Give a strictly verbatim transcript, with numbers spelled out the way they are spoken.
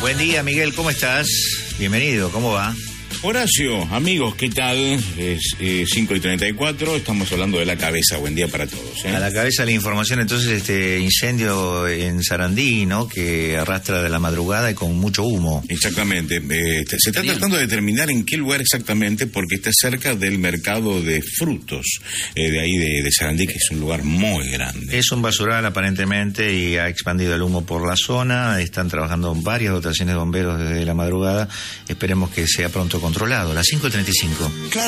Buen día, Miguel, ¿cómo estás? Bienvenido, ¿cómo va? Horacio, amigos, ¿qué tal? Es eh, cinco y treinta y cuatro, estamos hablando de La Cabeza. Buen día para todos, ¿eh? A la cabeza la información, entonces, este incendio en Sarandí, ¿no? Que arrastra de la madrugada y con mucho humo. Exactamente. Eh, se está tratando de determinar en qué lugar exactamente, porque está cerca del mercado de frutos, eh, de ahí de, de Sarandí, que es un lugar muy grande. Es un basural, aparentemente, y ha expandido el humo por la zona. Están trabajando varias dotaciones de bomberos desde la madrugada. Esperemos que sea pronto controlado. Las cinco y treinta y cinco. Claro.